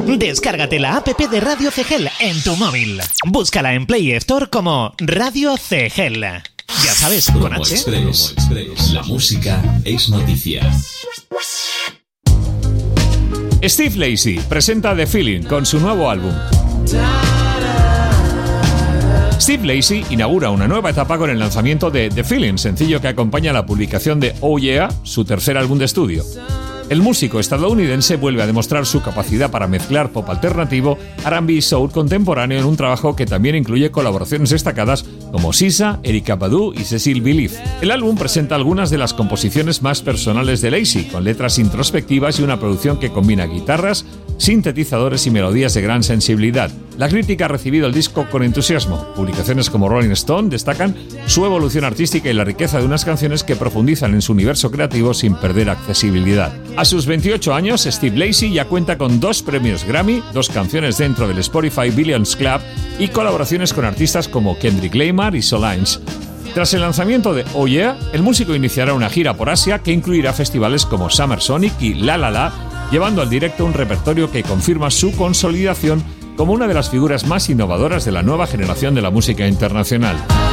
Descárgate la app de Radio Cegel en tu móvil. Búscala en Play Store como Radio Cegel. Ya sabes, con Promo H. Express. La música es noticia. Steve Lacy presenta The Feeling con su nuevo álbum. Steve Lacy inaugura una nueva etapa con el lanzamiento de The Feeling, sencillo que acompaña la publicación de Oh Yeah, su tercer álbum de estudio. El músico estadounidense vuelve a demostrar su capacidad para mezclar pop alternativo, R&B y soul contemporáneo en un trabajo que también incluye colaboraciones destacadas como SZA, Erykah Badu y Cecile Believe. El álbum presenta algunas de las composiciones más personales de Lacy, con letras introspectivas y una producción que combina guitarras, sintetizadores y melodías de gran sensibilidad. La crítica ha recibido el disco con entusiasmo. Publicaciones como Rolling Stone destacan su evolución artística y la riqueza de unas canciones que profundizan en su universo creativo sin perder accesibilidad. A sus 28 años, Steve Lacy ya cuenta con 2 premios Grammy, 2 canciones dentro del Spotify Billions Club y colaboraciones con artistas como Kendrick Lamar y Solange. Tras el lanzamiento de Oh Yeah, el músico iniciará una gira por Asia que incluirá festivales como Summer Sonic y La La La, llevando al directo un repertorio que confirma su consolidación como una de las figuras más innovadoras de la nueva generación de la música internacional.